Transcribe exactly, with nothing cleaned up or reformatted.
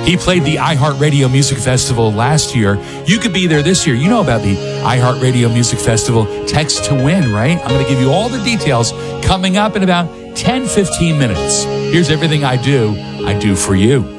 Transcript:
He played the iHeartRadio Music Festival last year. You could be there this year. You know about the iHeartRadio Music Festival. Text to win, right? I'm going to give you all the details coming up in about ten, fifteen minutes. Here's everything I do, I do for you.